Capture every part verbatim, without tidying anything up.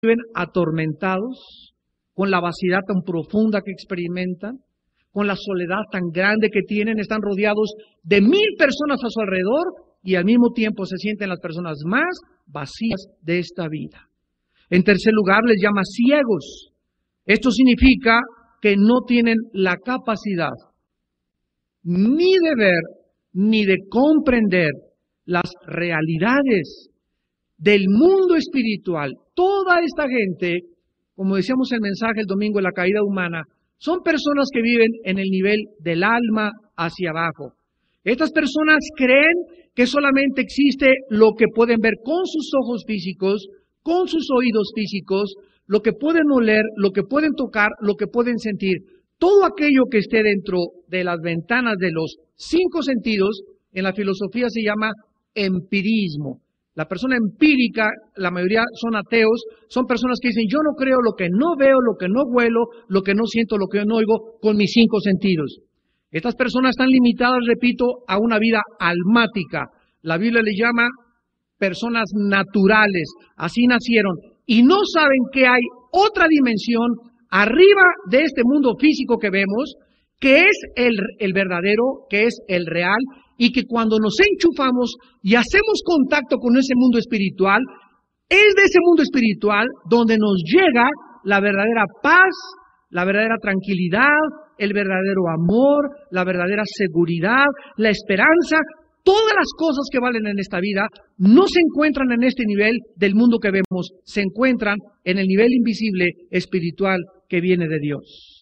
viven atormentados, con la vaciedad tan profunda que experimentan, con la soledad tan grande que tienen, están rodeados de mil personas a su alrededor y al mismo tiempo se sienten las personas más vacías de esta vida. En tercer lugar, les llama ciegos. Esto significa que no tienen la capacidad ni de ver ni de comprender las realidades del mundo espiritual. Toda esta gente, como decíamos en el mensaje el domingo de la caída humana, son personas que viven en el nivel del alma hacia abajo. Estas personas creen que solamente existe lo que pueden ver con sus ojos físicos, con sus oídos físicos, lo que pueden oler, lo que pueden tocar, lo que pueden sentir. Todo aquello que esté dentro de las ventanas de los cinco sentidos, en la filosofía se llama empirismo. La persona empírica, la mayoría son ateos, son personas que dicen, yo no creo lo que no veo, lo que no huelo, lo que no siento, lo que no oigo con mis cinco sentidos. Estas personas están limitadas, repito, a una vida almática. La Biblia le llama personas naturales, así nacieron, y no saben que hay otra dimensión arriba de este mundo físico que vemos, que es el, el verdadero, que es el real, y que cuando nos enchufamos y hacemos contacto con ese mundo espiritual, es de ese mundo espiritual donde nos llega la verdadera paz, la verdadera tranquilidad, el verdadero amor, la verdadera seguridad, la esperanza. Todas las cosas que valen en esta vida no se encuentran en este nivel del mundo que vemos, se encuentran en el nivel invisible espiritual que viene de Dios.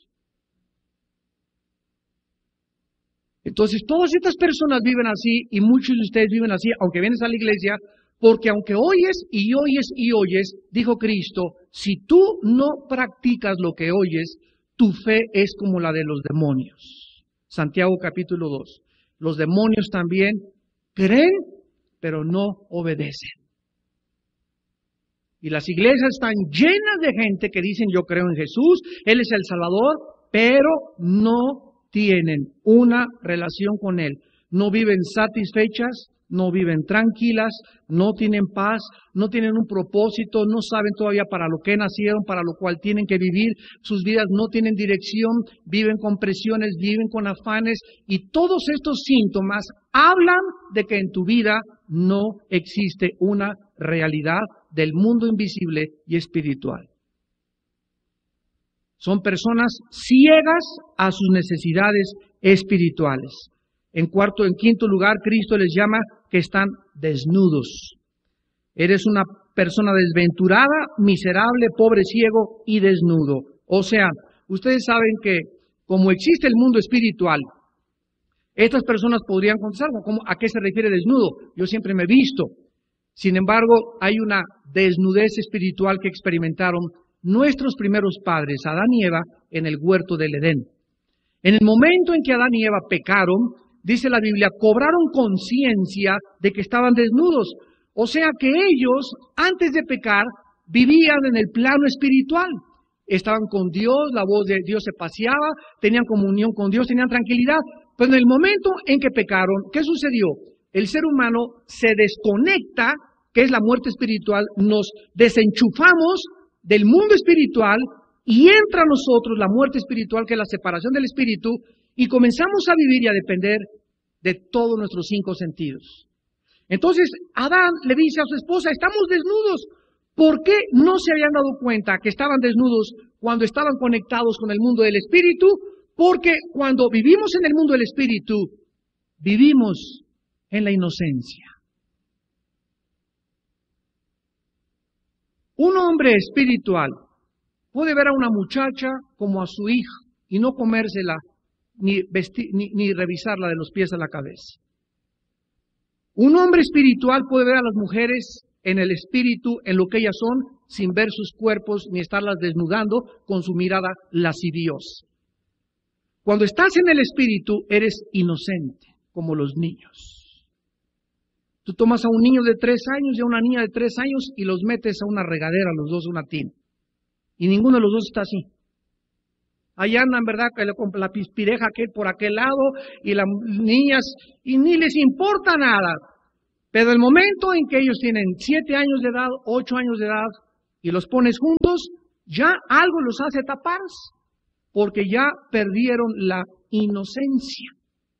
Entonces, todas estas personas viven así y muchos de ustedes viven así, aunque vienes a la iglesia, porque aunque oyes y oyes y oyes, dijo Cristo, si tú no practicas lo que oyes, tu fe es como la de los demonios. Santiago capítulo dos. Los demonios también creen, pero no obedecen. Y las iglesias están llenas de gente que dicen, yo creo en Jesús, Él es el Salvador, pero no tienen una relación con Él. No viven satisfechas, no viven tranquilas, no tienen paz, no tienen un propósito, no saben todavía para lo que nacieron, para lo cual tienen que vivir. Sus vidas no tienen dirección, viven con presiones, viven con afanes, y todos estos síntomas hablan de que en tu vida no existe una realidad del mundo invisible y espiritual. Son personas ciegas a sus necesidades espirituales. En cuarto, en quinto lugar, Cristo les llama que están desnudos. Eres una persona desventurada, miserable, pobre, ciego y desnudo. O sea, ustedes saben que como existe el mundo espiritual, estas personas podrían contestar, ¿cómo, ¿a qué se refiere desnudo? Yo siempre me he visto. Sin embargo, hay una desnudez espiritual que experimentaron nuestros primeros padres, Adán y Eva, en el huerto del Edén. En el momento en que Adán y Eva pecaron, dice la Biblia, cobraron conciencia de que estaban desnudos. O sea que ellos, antes de pecar, vivían en el plano espiritual. Estaban con Dios, la voz de Dios se paseaba, tenían comunión con Dios, tenían tranquilidad. Pero en el momento en que pecaron, ¿qué sucedió? El ser humano se desconecta, que es la muerte espiritual, nos desenchufamos del mundo espiritual y entra a nosotros la muerte espiritual, que es la separación del espíritu, y comenzamos a vivir y a depender de todos nuestros cinco sentidos. Entonces, Adán le dice a su esposa, estamos desnudos. ¿Por qué no se habían dado cuenta que estaban desnudos cuando estaban conectados con el mundo del espíritu? Porque cuando vivimos en el mundo del espíritu, vivimos en la inocencia. Un hombre espiritual puede ver a una muchacha como a su hija y no comérsela ni, vestir, ni, ni revisarla de los pies a la cabeza. Un hombre espiritual puede ver a las mujeres en el espíritu, en lo que ellas son, sin ver sus cuerpos ni estarlas desnudando con su mirada lasciviosa. Cuando estás en el espíritu, eres inocente, como los niños. Tú tomas a un niño de tres años y a una niña de tres años y los metes a una regadera, los dos a una tina. Y ninguno de los dos está así. Allá andan, ¿verdad?, con la pispireja aquel por aquel lado y las niñas, y ni les importa nada. Pero el momento en que ellos tienen siete años de edad, ocho años de edad, y los pones juntos, ya algo los hace taparse, porque ya perdieron la inocencia.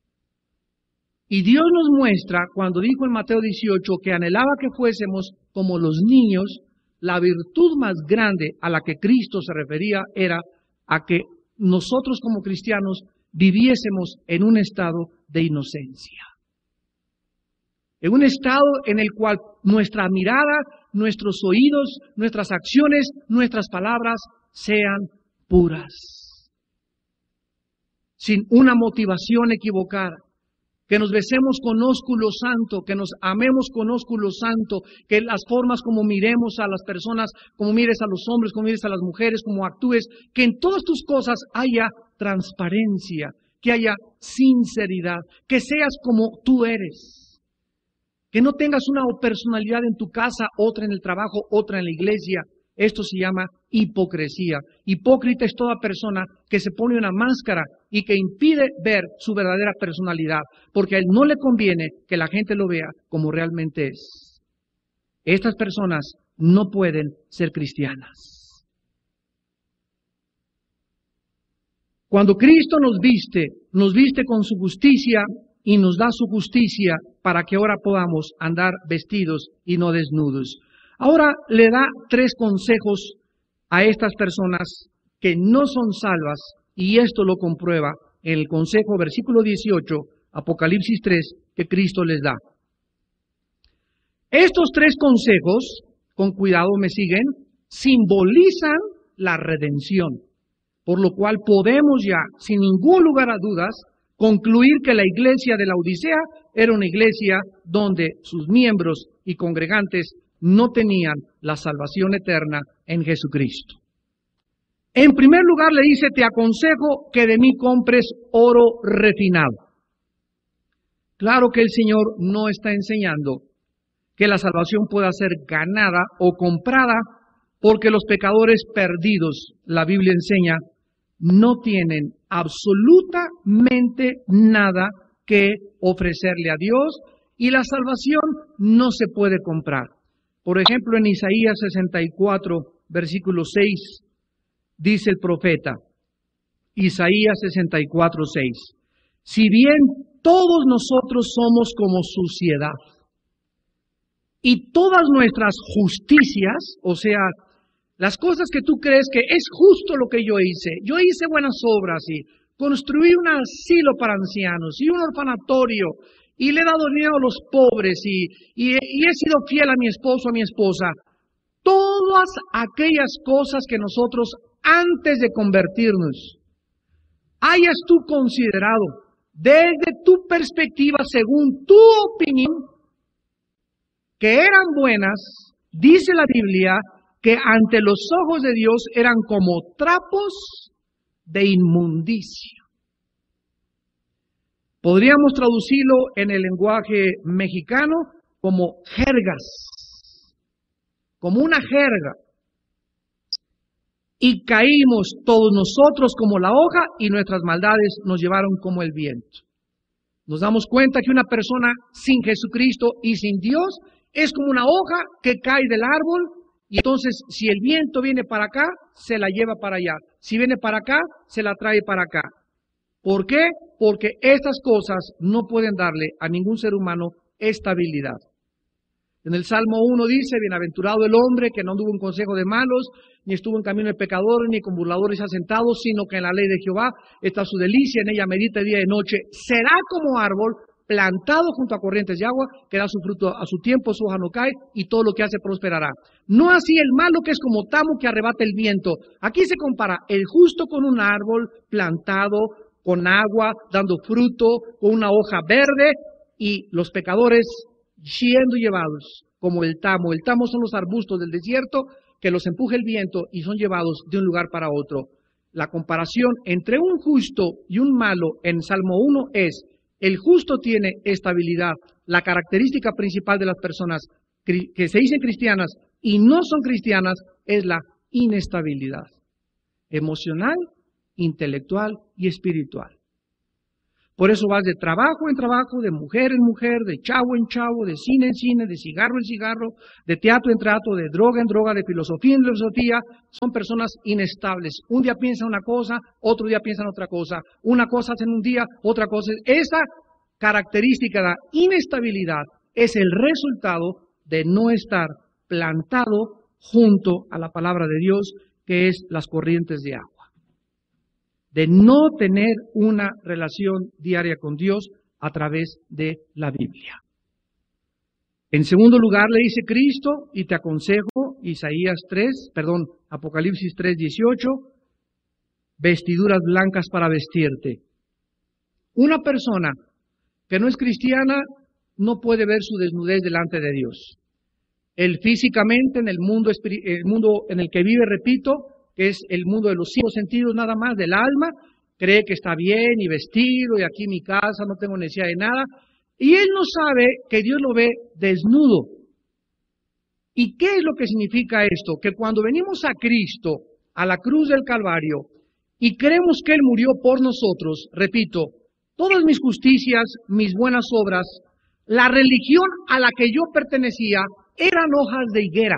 Y Dios nos muestra, cuando dijo en Mateo dieciocho que anhelaba que fuésemos como los niños, la virtud más grande a la que Cristo se refería era a que nosotros como cristianos viviésemos en un estado de inocencia. En un estado en el cual nuestra mirada, nuestros oídos, nuestras acciones, nuestras palabras sean puras. Sin una motivación equivocada. Que nos besemos con ósculo santo, que nos amemos con ósculo santo, que las formas como miremos a las personas, como mires a los hombres, como mires a las mujeres, como actúes, que en todas tus cosas haya transparencia, que haya sinceridad, que seas como tú eres. Que no tengas una personalidad en tu casa, otra en el trabajo, otra en la iglesia. Esto se llama hipocresía. Hipócrita es toda persona que se pone una máscara y que impide ver su verdadera personalidad, porque a él no le conviene que la gente lo vea como realmente es. Estas personas no pueden ser cristianas. Cuando Cristo nos viste, nos viste con su justicia y nos da su justicia para que ahora podamos andar vestidos y no desnudos. Ahora le da tres consejos a estas personas que no son salvas, y esto lo comprueba en el consejo, versículo dieciocho, Apocalipsis tres, que Cristo les da. Estos tres consejos, con cuidado me siguen, simbolizan la redención, por lo cual podemos ya, sin ningún lugar a dudas, concluir que la iglesia de la Odisea era una iglesia donde sus miembros y congregantes no tenían la salvación eterna en Jesucristo. En primer lugar le dice, te aconsejo que de mí compres oro refinado. Claro que el Señor no está enseñando que la salvación pueda ser ganada o comprada, porque los pecadores perdidos, la Biblia enseña, no tienen absolutamente nada que ofrecerle a Dios, y la salvación no se puede comprar. Por ejemplo, en Isaías sesenta y cuatro, versículo seis, dice el profeta, Isaías sesenta y cuatro, seis, si bien todos nosotros somos como suciedad, y todas nuestras justicias, o sea, las cosas que tú crees que es justo lo que yo hice, yo hice buenas obras y construí un asilo para ancianos y un orfanatorio, y le he dado dinero a los pobres, y, y, y he sido fiel a mi esposo, a mi esposa. Todas aquellas cosas que nosotros, antes de convertirnos, hayas tú considerado, desde tu perspectiva, según tu opinión, que eran buenas, dice la Biblia, que ante los ojos de Dios eran como trapos de inmundicia. Podríamos traducirlo en el lenguaje mexicano como jergas, como una jerga. Y caímos todos nosotros como la hoja, y nuestras maldades nos llevaron como el viento. Nos damos cuenta que una persona sin Jesucristo y sin Dios es como una hoja que cae del árbol, y entonces si el viento viene para acá, se la lleva para allá. Si viene para acá, se la trae para acá. ¿Por qué? Porque estas cosas no pueden darle a ningún ser humano estabilidad. En el Salmo uno dice, bienaventurado el hombre que no anduvo en consejo de malos, ni estuvo en camino de pecadores, ni con burladores asentados, sino que en la ley de Jehová está su delicia, en ella medita día y noche. Será como árbol plantado junto a corrientes de agua, que da su fruto a su tiempo, su hoja no cae, y todo lo que hace prosperará. No así el malo, que es como tamo que arrebata el viento. Aquí se compara el justo con un árbol plantado, con agua, dando fruto, con una hoja verde, y los pecadores siendo llevados como el tamo. El tamo son los arbustos del desierto que los empuja el viento y son llevados de un lugar para otro. La comparación entre un justo y un malo en Salmo uno es, el justo tiene estabilidad. La característica principal de las personas que se dicen cristianas y no son cristianas es la inestabilidad emocional, intelectual y espiritual. Por eso vas de trabajo en trabajo, de mujer en mujer, de chavo en chavo, de cine en cine, de cigarro en cigarro, de teatro en teatro, de droga en droga, de filosofía en filosofía. Son personas inestables. Un día piensan una cosa, otro día piensan otra cosa. Una cosa hacen un día, otra cosa. Esa característica de inestabilidad es el resultado de no estar plantado junto a la palabra de Dios, que es las corrientes de agua. De no tener una relación diaria con Dios a través de la Biblia. En segundo lugar, le dice Cristo, y te aconsejo, Isaías tres, perdón, Apocalipsis tres, dieciocho, vestiduras blancas para vestirte. Una persona que no es cristiana no puede ver su desnudez delante de Dios. Él físicamente, en el mundo, el mundo en el que vive, repito, que es el mundo de los cinco sentidos nada más, del alma, cree que está bien y vestido y aquí en mi casa no tengo necesidad de nada. Y él no sabe que Dios lo ve desnudo. ¿Y qué es lo que significa esto? Que cuando venimos a Cristo, a la cruz del Calvario, y creemos que Él murió por nosotros, repito, todas mis justicias, mis buenas obras, la religión a la que yo pertenecía, eran hojas de higuera.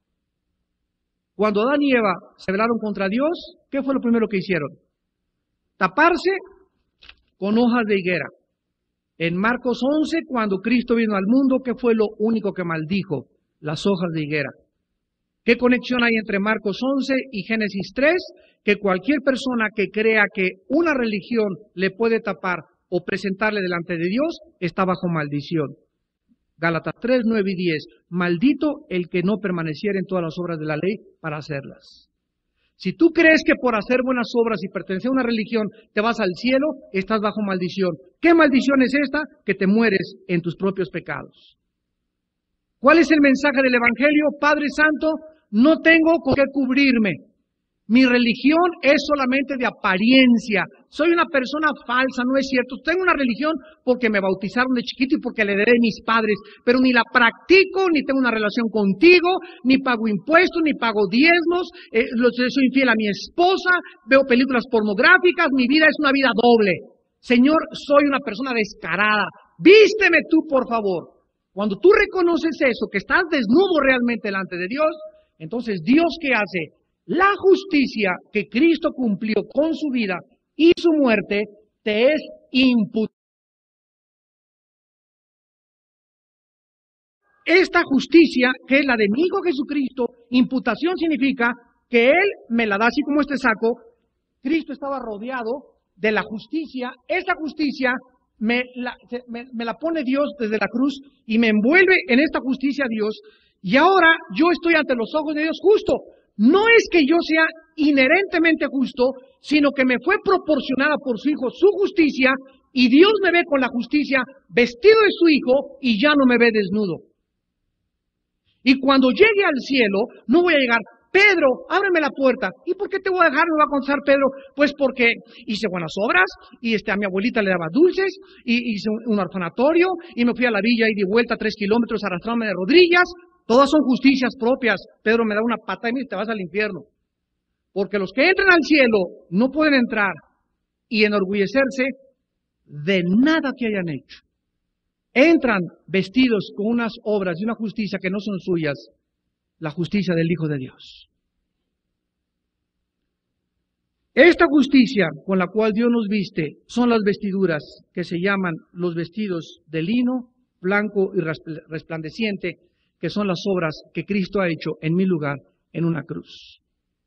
Cuando Adán y Eva se rebelaron contra Dios, ¿qué fue lo primero que hicieron? Taparse con hojas de higuera. En Marcos once, cuando Cristo vino al mundo, ¿qué fue lo único que maldijo? Las hojas de higuera. ¿Qué conexión hay entre Marcos once y Génesis tres? Que cualquier persona que crea que una religión le puede tapar o presentarle delante de Dios, está bajo maldición. Gálatas tres, nueve y diez. Maldito el que no permaneciera en todas las obras de la ley para hacerlas. Si tú crees que por hacer buenas obras y pertenecer a una religión te vas al cielo, estás bajo maldición. ¿Qué maldición es esta? Que te mueres en tus propios pecados. ¿Cuál es el mensaje del Evangelio? Padre Santo, no tengo con qué cubrirme. Mi religión es solamente de apariencia. Soy una persona falsa, no es cierto. Tengo una religión porque me bautizaron de chiquito y porque le heredé de mis padres, pero ni la practico, ni tengo una relación contigo, ni pago impuestos, ni pago diezmos, eh, soy infiel a mi esposa, veo películas pornográficas, mi vida es una vida doble. Señor, soy una persona descarada. Vísteme tú, por favor. Cuando tú reconoces eso, que estás desnudo realmente delante de Dios, entonces Dios, ¿qué hace? La justicia que Cristo cumplió con su vida y su muerte te es imputada. Esta justicia, que es la de mi Hijo Jesucristo, imputación significa que Él me la da así como este saco. Cristo estaba rodeado de la justicia. Esa justicia me la, me, me la pone Dios desde la cruz y me envuelve en esta justicia Dios. Y ahora yo estoy ante los ojos de Dios justo. No es que yo sea inherentemente justo, sino que me fue proporcionada por su Hijo su justicia, y Dios me ve con la justicia vestido de su Hijo y ya no me ve desnudo. Y cuando llegue al cielo, no voy a llegar, Pedro, ábreme la puerta. ¿Y por qué te voy a dejar? Me va a contestar Pedro, pues porque hice buenas obras, y este, a mi abuelita le daba dulces, y hice un, un orfanatorio, y me fui a la villa y di vuelta tres kilómetros arrastrándome de rodillas. Todas son justicias propias. Pedro me da una pata y me dice, te vas al infierno. Porque los que entran al cielo no pueden entrar y enorgullecerse de nada que hayan hecho. Entran vestidos con unas obras y una justicia que no son suyas, la justicia del Hijo de Dios. Esta justicia con la cual Dios nos viste son las vestiduras que se llaman los vestidos de lino, blanco y resplandeciente, que son las obras que Cristo ha hecho en mi lugar en una cruz.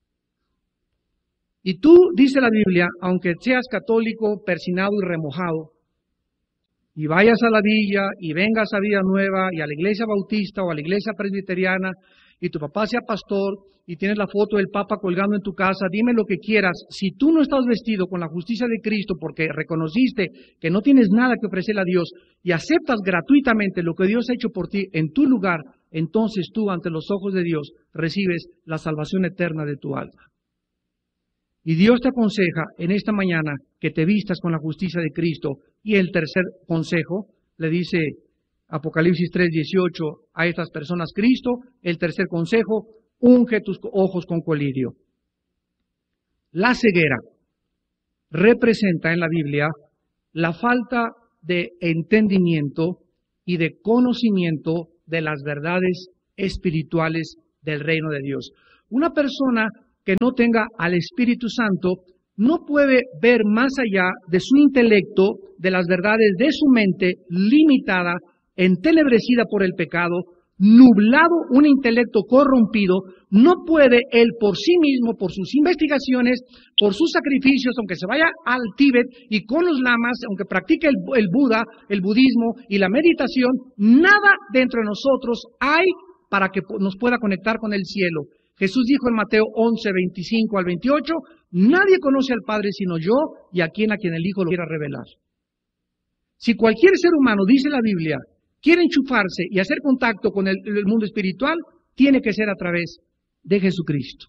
Y tú, dice la Biblia, aunque seas católico, persinado y remojado, y vayas a la villa, y vengas a Vida Nueva, y a la iglesia bautista o a la iglesia presbiteriana, y tu papá sea pastor, y tienes la foto del Papa colgando en tu casa, dime lo que quieras. Si tú no estás vestido con la justicia de Cristo porque reconociste que no tienes nada que ofrecerle a Dios y aceptas gratuitamente lo que Dios ha hecho por ti en tu lugar, entonces tú ante los ojos de Dios recibes la salvación eterna de tu alma. Y Dios te aconseja en esta mañana que te vistas con la justicia de Cristo. Y el tercer consejo, le dice Apocalipsis tres dieciocho a estas personas Cristo, el tercer consejo, unge tus ojos con colirio. La ceguera representa en la Biblia la falta de entendimiento y de conocimiento de las verdades espirituales del reino de Dios. Una persona que no tenga al Espíritu Santo no puede ver más allá de su intelecto, de las verdades de su mente limitada, entenebrecida por el pecado, nublado, un intelecto corrompido. No puede él por sí mismo, por sus investigaciones, por sus sacrificios, aunque se vaya al Tíbet y con los lamas, aunque practique el, el Buda, el budismo y la meditación, nada dentro de nosotros hay para que nos pueda conectar con el cielo. Jesús dijo en Mateo once, veinticinco al veintiocho, nadie conoce al Padre sino yo y a quien a quien el Hijo lo quiera revelar. Si cualquier ser humano, dice la Biblia, quiere enchufarse y hacer contacto con el, el mundo espiritual, tiene que ser a través de Jesucristo.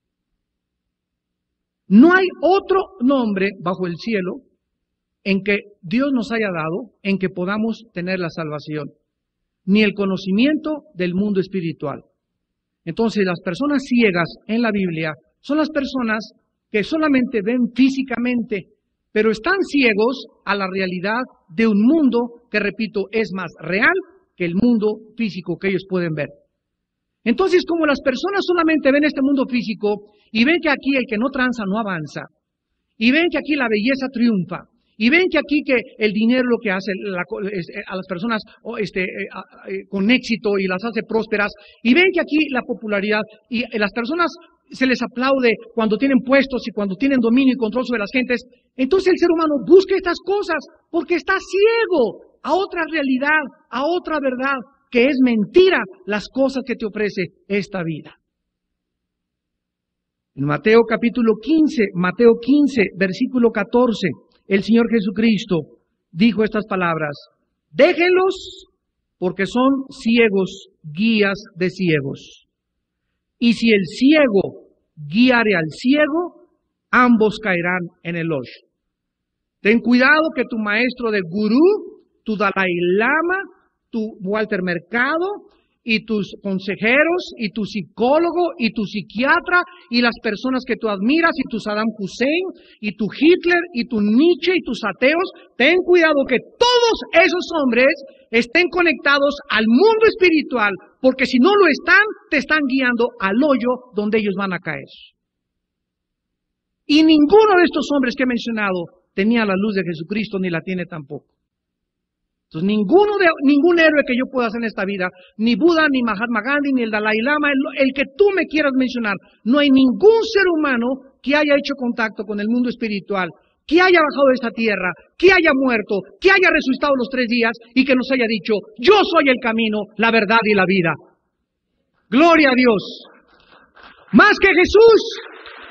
No hay otro nombre bajo el cielo en que Dios nos haya dado en que podamos tener la salvación, ni el conocimiento del mundo espiritual. Entonces, las personas ciegas en la Biblia son las personas que solamente ven físicamente, pero están ciegos a la realidad de un mundo que, repito, es más real que el mundo físico que ellos pueden ver. Entonces, como las personas solamente ven este mundo físico y ven que aquí el que no tranza no avanza, y ven que aquí la belleza triunfa, y ven que aquí que el dinero lo que hace la, a las personas este, con éxito y las hace prósperas, y ven que aquí la popularidad y las personas se les aplaude cuando tienen puestos y cuando tienen dominio y control sobre las gentes, entonces el ser humano busca estas cosas porque está ciego a otra realidad, a otra verdad, que es mentira las cosas que te ofrece esta vida. En Mateo capítulo quince, Mateo quince, versículo catorce, el Señor Jesucristo dijo estas palabras: déjenlos porque son ciegos, guías de ciegos. Y si el ciego guiare al ciego, ambos caerán en el hoyo. Ten cuidado que tu maestro de gurú, tu Dalai Lama, tu Walter Mercado, y tus consejeros, y tu psicólogo, y tu psiquiatra, y las personas que tú admiras, y tu Saddam Hussein, y tu Hitler, y tu Nietzsche, y tus ateos, ten cuidado que todos esos hombres estén conectados al mundo espiritual, porque si no lo están, te están guiando al hoyo donde ellos van a caer. Y ninguno de estos hombres que he mencionado tenía la luz de Jesucristo, ni la tiene tampoco. Entonces, ninguno de, ningún héroe que yo pueda hacer en esta vida, ni Buda, ni Mahatma Gandhi, ni el Dalai Lama, el, el que tú me quieras mencionar, no hay ningún ser humano que haya hecho contacto con el mundo espiritual, que haya bajado de esta tierra, que haya muerto, que haya resucitado los tres días y que nos haya dicho, yo soy el camino, la verdad y la vida. Gloria a Dios. Más que Jesús.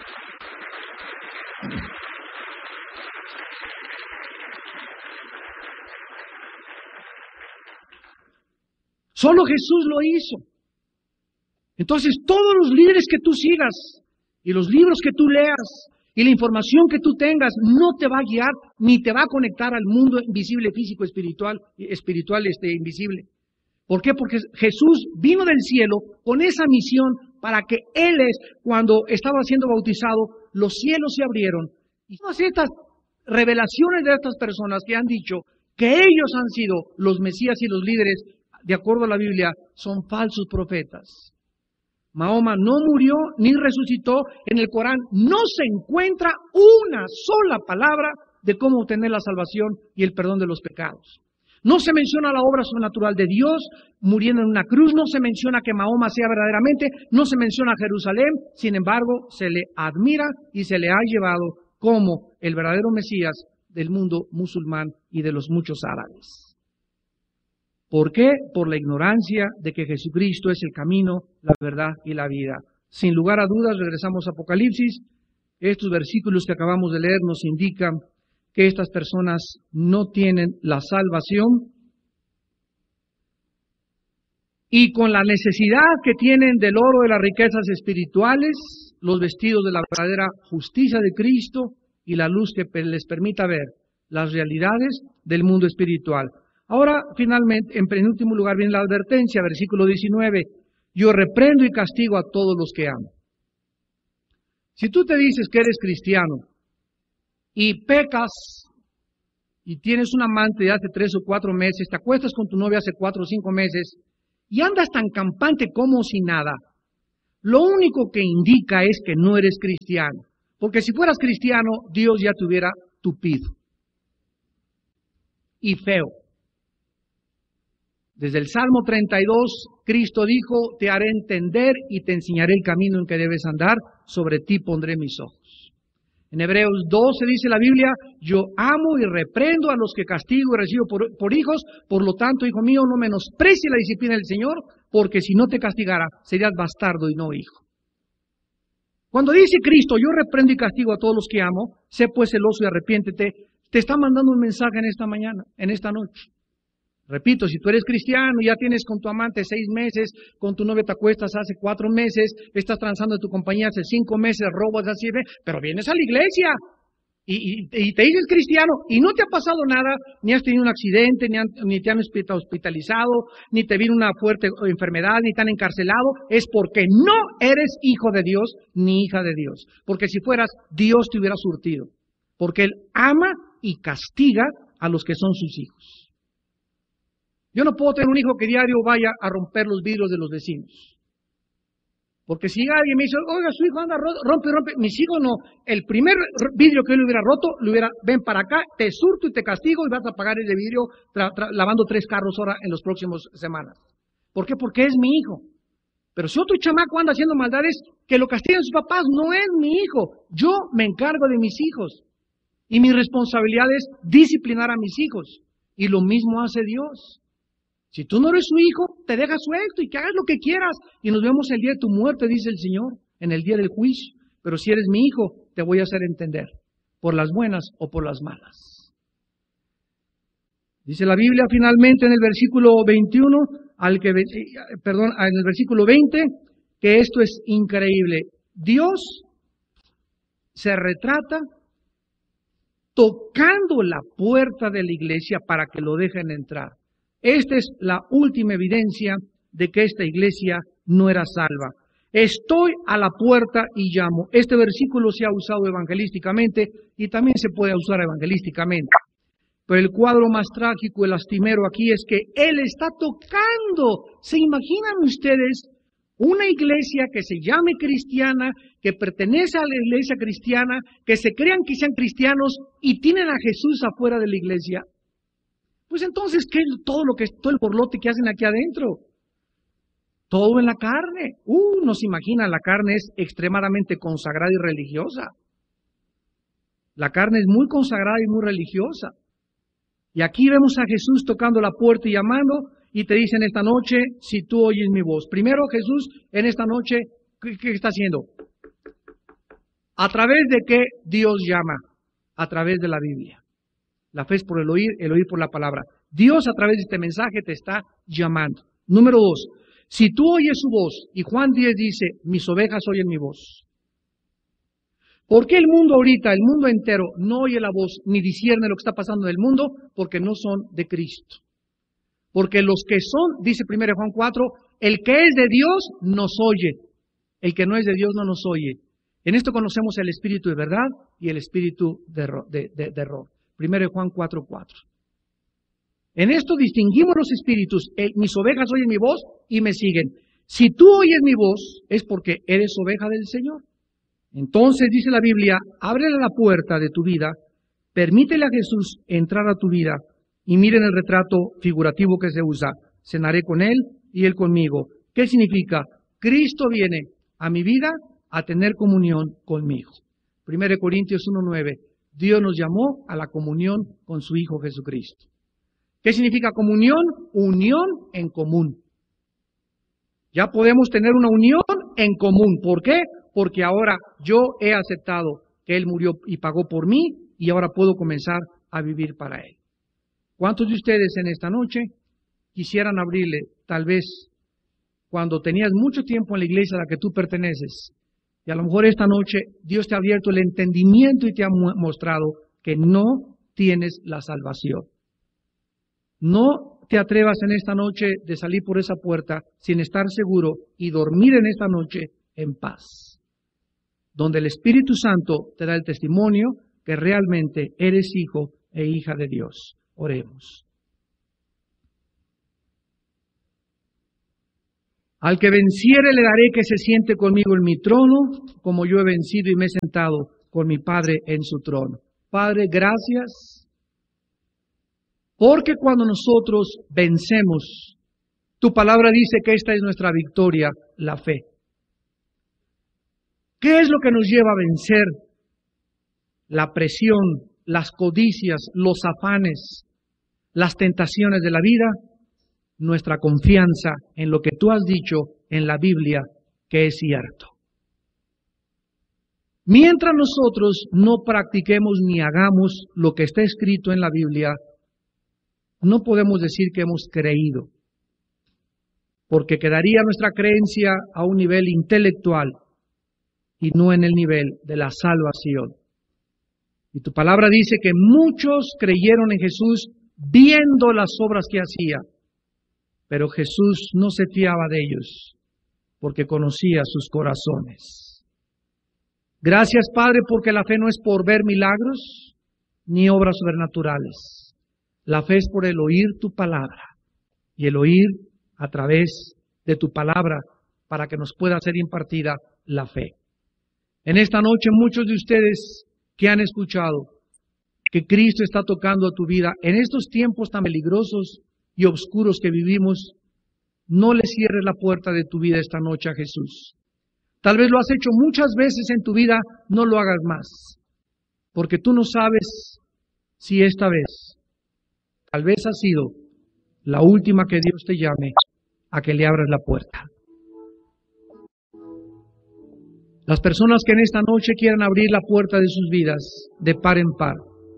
Solo Jesús lo hizo. Entonces, todos los líderes que tú sigas, y los libros que tú leas, y la información que tú tengas, no te va a guiar, ni te va a conectar al mundo invisible, físico, espiritual, espiritual, este, invisible. ¿Por qué? Porque Jesús vino del cielo con esa misión para que Él es, cuando estaba siendo bautizado, los cielos se abrieron. Y todas estas revelaciones de estas personas que han dicho que ellos han sido los Mesías y los líderes, de acuerdo a la Biblia, son falsos profetas. Mahoma no murió ni resucitó. En el Corán no se encuentra una sola palabra de cómo obtener la salvación y el perdón de los pecados. No se menciona la obra sobrenatural de Dios muriendo en una cruz, no se menciona que Mahoma sea verdaderamente, no se menciona Jerusalén. Sin embargo, se le admira y se le ha llevado como el verdadero Mesías del mundo musulmán y de los muchos árabes. ¿Por qué? Por la ignorancia de que Jesucristo es el camino, la verdad y la vida. Sin lugar a dudas, regresamos a Apocalipsis. Estos versículos que acabamos de leer nos indican que estas personas no tienen la salvación y con la necesidad que tienen del oro de las riquezas espirituales, los vestidos de la verdadera justicia de Cristo y la luz que les permita ver las realidades del mundo espiritual. Ahora, finalmente, en penúltimo lugar, viene la advertencia, versículo diecinueve. Yo reprendo y castigo a todos los que amo. Si tú te dices que eres cristiano y pecas y tienes un amante de hace tres o cuatro meses, te acuestas con tu novia hace cuatro o cinco meses y andas tan campante como si nada, lo único que indica es que no eres cristiano. Porque si fueras cristiano, Dios ya te hubiera tupido y feo. Desde el Salmo treinta y dos, Cristo dijo, te haré entender y te enseñaré el camino en que debes andar, sobre ti pondré mis ojos. En Hebreos doce dice la Biblia, yo amo y reprendo a los que castigo y recibo por, por hijos, por lo tanto, hijo mío, no menosprecie la disciplina del Señor, porque si no te castigara, serías bastardo y no hijo. Cuando dice Cristo, yo reprendo y castigo a todos los que amo, sé pues celoso y arrepiéntete, te está mandando un mensaje en esta mañana, en esta noche. Repito, si tú eres cristiano, ya tienes con tu amante seis meses, con tu novia te acuestas hace cuatro meses, estás transando de tu compañía hace cinco meses, robas así, pero vienes a la iglesia y, y, y te dices cristiano y no te ha pasado nada, ni has tenido un accidente, ni, han, ni te han hospitalizado, ni te viene una fuerte enfermedad, ni te han encarcelado, es porque no eres hijo de Dios ni hija de Dios. Porque si fueras, Dios te hubiera surtido. Porque Él ama y castiga a los que son sus hijos. Yo no puedo tener un hijo que diario vaya a romper los vidrios de los vecinos. Porque si alguien me dice, oiga, su hijo anda, rompe, rompe, mis hijos no. El primer vidrio que él hubiera roto, le hubiera, ven para acá, te surto y te castigo y vas a pagar ese vidrio tra, tra, lavando tres carros ahora en las próximas semanas. ¿Por qué? Porque es mi hijo. Pero si otro chamaco anda haciendo maldades, que lo castiguen sus papás, no es mi hijo. Yo me encargo de mis hijos. Y mi responsabilidad es disciplinar a mis hijos. Y lo mismo hace Dios. Si tú no eres su hijo, te dejas suelto y que hagas lo que quieras. Y nos vemos el día de tu muerte, dice el Señor, en el día del juicio. Pero si eres mi hijo, te voy a hacer entender, por las buenas o por las malas. Dice la Biblia finalmente en el versículo veintiuno, al que, perdón, en el versículo veinte, que esto es increíble. Dios se retrata tocando la puerta de la iglesia para que lo dejen entrar. Esta es la última evidencia de que esta iglesia no era salva. Estoy a la puerta y llamo. Este versículo se ha usado evangelísticamente y también se puede usar evangelísticamente. Pero el cuadro más trágico y lastimero aquí es que Él está tocando. ¿Se imaginan ustedes una iglesia que se llame cristiana, que pertenece a la iglesia cristiana, que se crean que sean cristianos y tienen a Jesús afuera de la iglesia? Pues entonces, ¿qué es todo lo que es todo el borlote que hacen aquí adentro? Todo en la carne. Uh, no se imagina, la carne es extremadamente consagrada y religiosa. La carne es muy consagrada y muy religiosa. Y aquí vemos a Jesús tocando la puerta y llamando, y te dicen esta noche, si tú oyes mi voz. Primero Jesús, en esta noche, ¿qué, qué está haciendo? ¿A través de qué Dios llama? A través de la Biblia. La fe es por el oír, el oír por la palabra. Dios a través de este mensaje te está llamando. Número dos, si tú oyes su voz, y Juan diez dice, mis ovejas oyen mi voz. ¿Por qué el mundo ahorita, el mundo entero, no oye la voz ni discierne lo que está pasando en el mundo? Porque no son de Cristo. Porque los que son, dice primero Juan cuatro, el que es de Dios nos oye. El que no es de Dios no nos oye. En esto conocemos el espíritu de verdad y el espíritu de, de, de, de error. primero Juan cuatro cuatro. En esto distinguimos los espíritus. El, mis ovejas oyen mi voz y me siguen. Si tú oyes mi voz, es porque eres oveja del Señor. Entonces, dice la Biblia, ábrele la puerta de tu vida, permítele a Jesús entrar a tu vida, y miren el retrato figurativo que se usa. Cenaré con Él y Él conmigo. ¿Qué significa? Cristo viene a mi vida a tener comunión conmigo. primero Corintios uno nueve. Dios nos llamó a la comunión con su Hijo Jesucristo. ¿Qué significa comunión? Unión en común. Ya podemos tener una unión en común. ¿Por qué? Porque ahora yo he aceptado que Él murió y pagó por mí y ahora puedo comenzar a vivir para Él. ¿Cuántos de ustedes en esta noche quisieran abrirle, tal vez, cuando tenías mucho tiempo en la iglesia a la que tú perteneces, y a lo mejor esta noche Dios te ha abierto el entendimiento y te ha mostrado que no tienes la salvación? No te atrevas en esta noche de salir por esa puerta sin estar seguro y dormir en esta noche en paz, donde el Espíritu Santo te da el testimonio que realmente eres hijo e hija de Dios. Oremos. Al que venciere le daré que se siente conmigo en mi trono, como yo he vencido y me he sentado con mi Padre en su trono. Padre, gracias, porque cuando nosotros vencemos, tu palabra dice que esta es nuestra victoria, la fe. ¿Qué es lo que nos lleva a vencer? La presión, las codicias, los afanes, las tentaciones de la vida. Nuestra confianza en lo que tú has dicho en la Biblia, que es cierto. Mientras nosotros no practiquemos ni hagamos lo que está escrito en la Biblia, no podemos decir que hemos creído, porque quedaría nuestra creencia a un nivel intelectual y no en el nivel de la salvación. Y tu palabra dice que muchos creyeron en Jesús viendo las obras que hacía. Pero Jesús no se fiaba de ellos, porque conocía sus corazones. Gracias, Padre, porque la fe no es por ver milagros, ni obras sobrenaturales. La fe es por el oír tu palabra, y el oír a través de tu palabra, para que nos pueda ser impartida la fe. En esta noche, muchos de ustedes que han escuchado que Cristo está tocando a tu vida, en estos tiempos tan peligrosos y oscuros que vivimos, no le cierres la puerta de tu vida esta noche a Jesús. Tal vez lo has hecho muchas veces en tu vida, no lo hagas más, porque tú no sabes si esta vez, tal vez ha sido la última que Dios te llame a que le abras la puerta. Las personas que en esta noche quieran abrir la puerta de sus vidas, de par en par,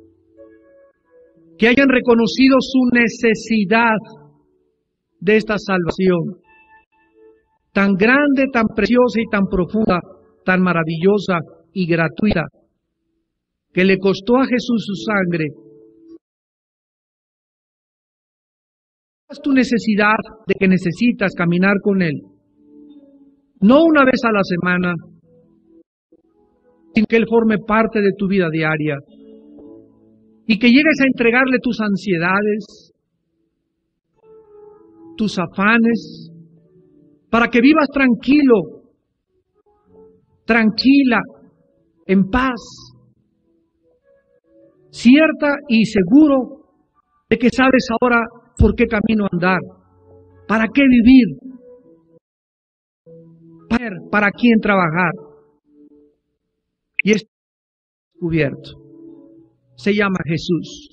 que hayan reconocido su necesidad de esta salvación, tan grande, tan preciosa y tan profunda, tan maravillosa y gratuita, que le costó a Jesús su sangre. Es tu necesidad de que necesitas caminar con Él, no una vez a la semana, sino que Él forme parte de tu vida diaria. Y que llegues a entregarle tus ansiedades, tus afanes, para que vivas tranquilo, tranquila, en paz, cierta y seguro de que sabes ahora por qué camino andar, para qué vivir, para, para quién trabajar. Y es descubierto. Se llama Jesús.